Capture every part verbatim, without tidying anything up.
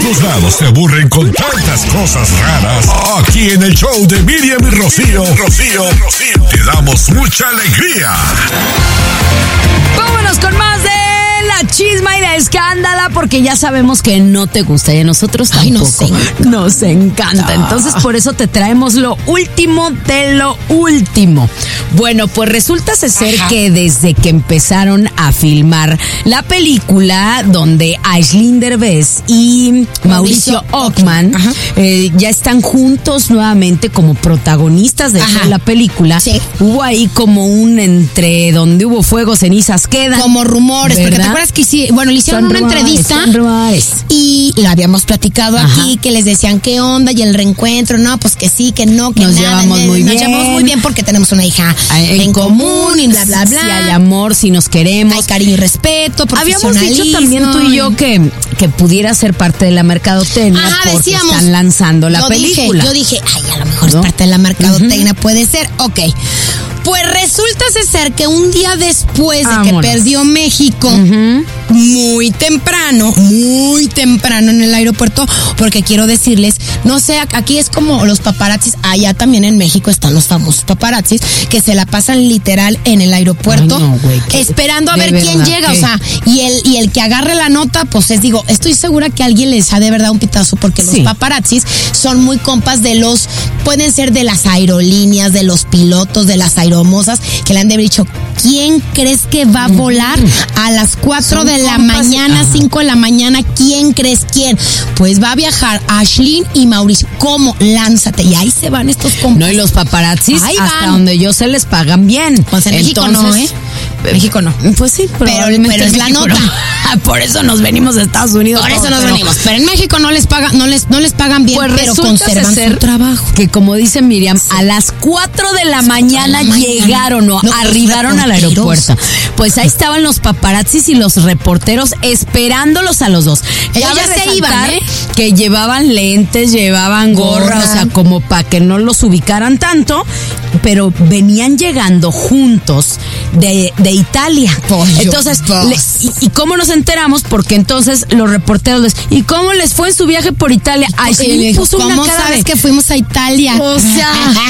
todos lados te aburren con tantas cosas raras. Aquí en el show de Miriam y Rocío, Rocío, Rocío, te damos mucha alegría. Vámonos con más de la chisma y la escándala, porque ya sabemos que no te gusta y a nosotros tampoco. Ay, nos, encanta. nos encanta. Entonces, por eso te traemos lo último de lo último. Bueno, pues resulta ser Ajá. que desde que empezaron a filmar la película donde Aisling Derbez y Mauricio, Mauricio Ockman eh, ya están juntos nuevamente como protagonistas de la película, sí. hubo ahí como un entre donde hubo fuego, cenizas quedan. Como rumores, ¿verdad? Porque te acuerdas que sí, bueno, le hicieron son una rumores, entrevista y lo habíamos platicado Ajá. aquí, que les decían qué onda y el reencuentro, no, pues que sí, que no, que nos nada. Llevamos muy nos bien. llevamos muy bien porque tenemos una hija en, en común y bla, bla, bla. Si hay amor, si nos queremos. Hay cariño y respeto, profesionalismo. Habíamos dicho también tú y yo que, que pudiera ser parte de la mercadotecnia Ajá, porque decíamos, están lanzando la yo película. Dije, yo dije, ay, a lo mejor ¿no? es parte de la mercadotecnia, uh-huh. puede ser, ok. Pues resulta ser que un día después de Vámonos. que perdió México, uh-huh. muy temprano, muy temprano en el aeropuerto, porque quiero decirles, no sé, aquí es como los paparazzis, allá también en México están los famosos paparazzis, que se la pasan literal en el aeropuerto, Ay, no, güey, esperando a ver quién llega, que... o sea, y el, y el que agarre la nota, pues es, digo, estoy segura que alguien les ha de verdad un pitazo, porque sí. los paparazzis son muy compas de los, pueden ser de las aerolíneas, de los pilotos, de las aeromosas, que le han de haber dicho, ¿quién crees que va a volar a las cuatro de la mañana, cinco de la mañana? ¿Quién crees quién? Pues va a viajar Aisling y Mauricio. ¿Cómo? Lánzate. Y ahí se van estos compas. No, y los paparazzis, ahí hasta van. Donde yo sé, les pagan bien. Pues en México Entonces, no, ¿eh? México no. Pues sí, pero, pero es la nota. No. Por eso nos venimos de Estados Unidos. Por eso no, nos pero, venimos. Pero en México no les pagan, no les, no les pagan bien, pues pero conservan su trabajo. Que como dice Miriam, sí. a las cuatro de la mañana de la llegaron o no, arribaron al aeropuerto. Pues ahí estaban los paparazzis y los reporteros esperándolos a los dos. Ellos ya se iban, ¿eh? Que llevaban lentes, llevaban gorra, Gorra. o sea, como para que no los ubicaran tanto, pero venían llegando juntos de, de Italia. Pollo, entonces, le, y, ¿y cómo nos enteramos? Porque entonces los reporteros les, ¿y cómo les fue en su viaje por Italia? Ay, sí, le puso ¿cómo una sabes de... que fuimos a Italia? O sea,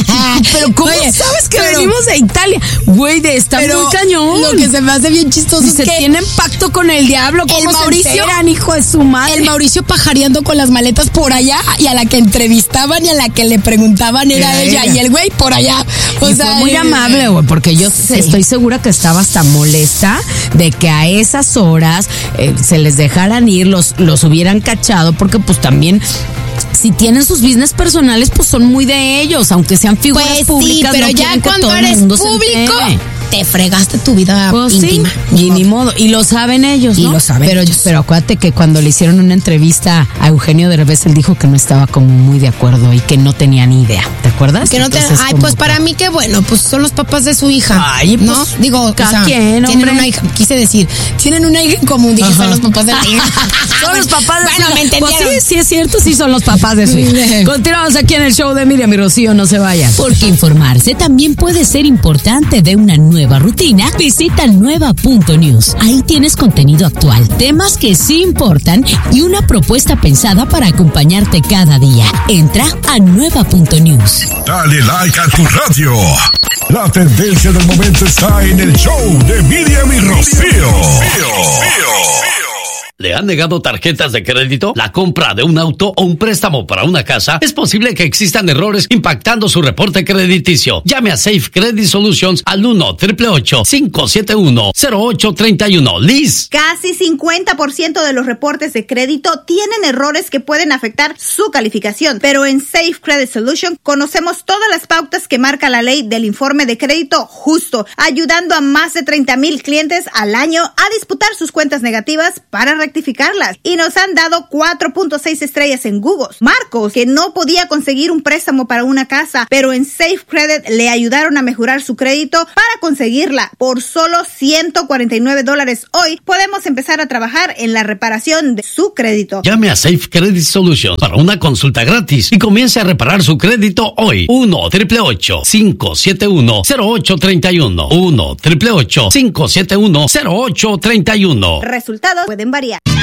pero ¿cómo Oye, sabes que pero, venimos a Italia? Güey, de está muy cañón. Lo que se me hace bien chistoso es se que tienen pacto con el diablo. ¿Cómo el Mauricio, se enteran, hijo de su madre? El Mauricio pajareando con las maletas por allá y a la que entrevistaban y a la que le preguntaban era ella, ella y el güey por allá. O y sea, fue muy eh, amable, güey, porque yo sí. estoy segura que estaba hasta molesta de que a esas horas eh, se les dejaran ir, los, los hubieran cachado, porque pues también si tienen sus business personales, pues son muy de ellos, aunque sean figuras pues públicas. Sí, pero no ya cuando todo eres público, te fregaste tu vida pues íntima. Sí, y ni modo. Y lo saben ellos, ¿no? Y lo saben pero, ellos. Pero acuérdate que cuando le hicieron una entrevista a Eugenio Derbez, él dijo que no estaba como muy de acuerdo y que no tenía ni idea. ¿Te acuerdas? Que no te, Entonces, ay, pues que... para mí qué bueno, pues son los papás de su hija. Ay, pues, ¿no? Digo, cada o sea, quien, tienen una hija, quise decir, tienen una hija en común, dije, Ajá. son los papás de la hija. Son los papás de bueno, su hija. me entendieron. Pues sí, sí es cierto, sí son los papás de su hija. Continuamos aquí en el show de Miriam y Rocío, no se vayan. Porque informarse también puede ser importante de una nueva rutina. Visita nueva punto news. Ahí tienes contenido actual, temas que sí importan y una propuesta pensada para acompañarte cada día. Entra a nueva punto news. Dale like a tu radio. La tendencia del momento está en el show de Miriam y Rocío. ¿Le han negado tarjetas de crédito? ¿La compra de un auto o un préstamo para una casa? Es posible que existan errores impactando su reporte crediticio. Llame a Safe Credit Solutions al uno, ocho ocho ocho, cinco siete uno, cero ocho tres uno. Liz. Casi cincuenta por ciento de los reportes de crédito tienen errores que pueden afectar su calificación. Pero en Safe Credit Solutions conocemos todas las pautas que marca la ley del informe de crédito justo, ayudando a más de treinta mil clientes al año a disputar sus cuentas negativas para rectificarlas, y nos han dado cuatro punto seis estrellas en Google. Marcos, que no podía conseguir un préstamo para una casa, pero en Safe Credit le ayudaron a mejorar su crédito para conseguirla. Por solo ciento cuarenta y nueve dólares hoy, podemos empezar a trabajar en la reparación de su crédito. Llame a Safe Credit Solutions para una consulta gratis y comience a reparar su crédito hoy. uno, ocho ocho ocho, cinco siete uno, cero ocho tres uno. uno, ocho ocho ocho, cinco siete uno, cero ocho tres uno. Resultados pueden variar.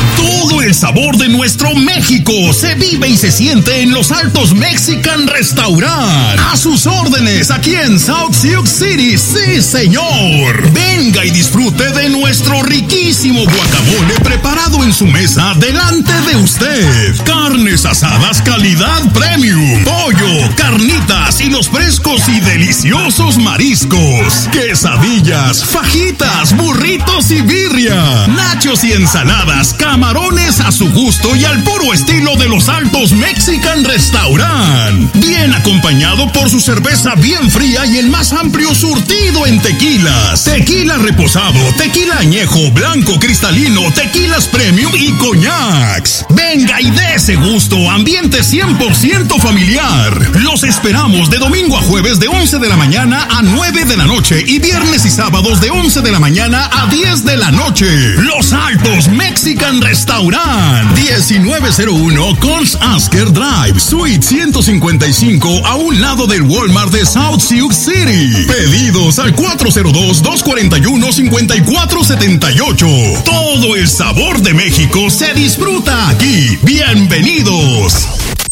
Todo el sabor de nuestro México se vive y se siente en Los Altos Mexican Restaurant. A sus órdenes aquí en South Sioux City, sí señor. Venga y disfrute de nuestro riquísimo guacamole preparado en su mesa delante de usted. Carnes asadas calidad premium, pollo, carnitas y los frescos y deliciosos mariscos, quesadillas, fajitas, burritos y birria, nachos y ensaladas, camarones a su gusto y al puro estilo de Los Altos Mexican Restaurant. Bien acompañado por su cerveza bien fría y el más amplio surtido en tequilas. Tequila reposado, tequila añejo, blanco cristalino, tequilas premium y coñacs. Venga y dé ese gusto, ambiente cien por ciento familiar. Los esperamos de domingo a jueves de once de la mañana a nueve de la noche y viernes y sábados de once de la mañana a diez de la noche. Los Altos Mexican Restaurant, diecinueve cero uno Coles Asker Drive, Suite ciento cincuenta y cinco, a un lado del Walmart de South Sioux City. Pedidos al cuatro cero dos, dos cuatro uno, cinco cuatro siete ocho. Todo el sabor de México se disfruta aquí. ¡Bienvenidos!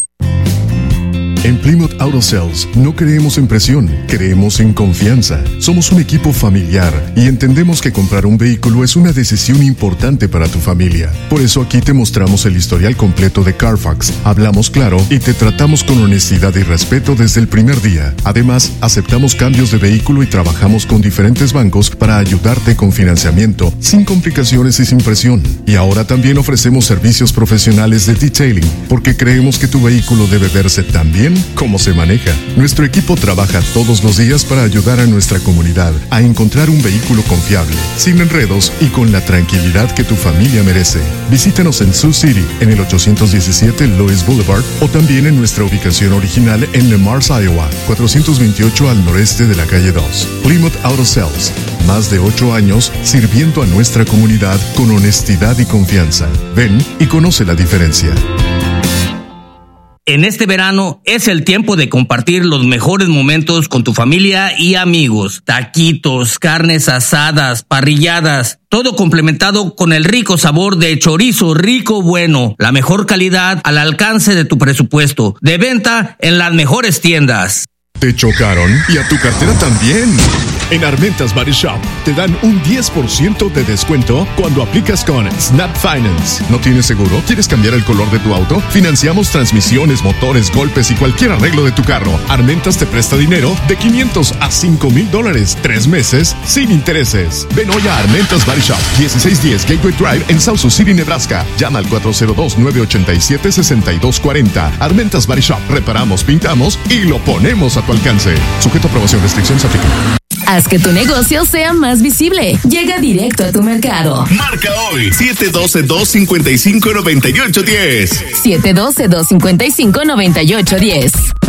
En Plymouth Auto Sales no creemos en presión, creemos en confianza. Somos un equipo familiar y entendemos que comprar un vehículo es una decisión importante para tu familia. Por eso aquí te mostramos el historial completo de Carfax, hablamos claro y te tratamos con honestidad y respeto desde el primer día. Además, aceptamos cambios de vehículo y trabajamos con diferentes bancos para ayudarte con financiamiento, sin complicaciones y sin presión. Y ahora también ofrecemos servicios profesionales de detailing, porque creemos que tu vehículo debe verse tan bien como se maneja. Nuestro equipo trabaja todos los días para ayudar a nuestra comunidad a encontrar un vehículo confiable, sin enredos y con la tranquilidad que tu familia merece. Visítanos en Sioux City, en el ochocientos diecisiete Lois Boulevard, o también en nuestra ubicación original en Le Mars, Iowa, cuatrocientos veintiocho al noreste de la calle dos. Plymouth Auto Sales, más de ocho años sirviendo a nuestra comunidad con honestidad y confianza. Ven y conoce la diferencia. En este verano es el tiempo de compartir los mejores momentos con tu familia y amigos. Taquitos, carnes asadas, parrilladas, todo complementado con el rico sabor de chorizo rico bueno. La mejor calidad al alcance de tu presupuesto. De venta en las mejores tiendas. ¿Te chocaron? Y a tu cartera también. En Armentas Body Shop te dan un diez por ciento de descuento cuando aplicas con Snap Finance. ¿No tienes seguro? ¿Quieres cambiar el color de tu auto? Financiamos transmisiones, motores, golpes y cualquier arreglo de tu carro. Armentas te presta dinero de quinientos a cinco mil dólares. Tres meses sin intereses. Ven hoy a Armentas Body Shop, dieciséis diez Gateway Drive en South Sioux City, Nebraska. Llama al cuatro cero dos, nueve ocho siete, seis dos cuatro cero. Armentas Body Shop. Reparamos, pintamos y lo ponemos a tu alcance. Sujeto a aprobación, restricciones aplican. Haz que tu negocio sea más visible. Llega directo a tu mercado. Marca hoy siete uno dos, dos cinco cinco, nueve ocho uno cero. siete uno dos, dos cinco cinco, nueve ocho uno cero.